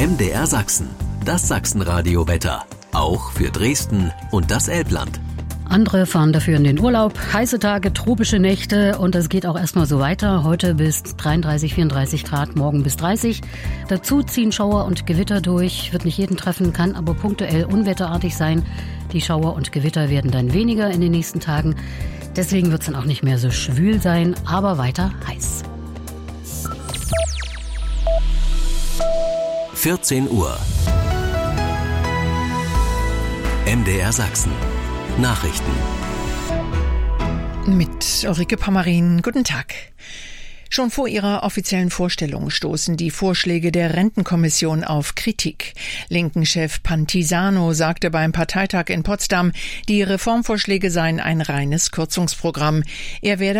MDR Sachsen, das Sachsenradio-Wetter. Auch für Dresden und das Elbland. Andere fahren dafür in den Urlaub. Heiße Tage, tropische Nächte und es geht auch erstmal so weiter. Heute bis 33, 34 Grad, morgen bis 30. Dazu ziehen Schauer und Gewitter durch. Wird nicht jeden treffen, kann aber punktuell unwetterartig sein. Die Schauer und Gewitter werden dann weniger in den nächsten Tagen. Deswegen wird es dann auch nicht mehr so schwül sein, aber weiter heiß. 14 Uhr. MDR Sachsen. Nachrichten. Mit Ulrike Pommerin. Guten Tag. Schon vor ihrer offiziellen Vorstellung stoßen die Vorschläge der Rentenkommission auf Kritik. Linken-Chef Pantisano sagte beim Parteitag in Potsdam, die Reformvorschläge seien ein reines Kürzungsprogramm. Er werde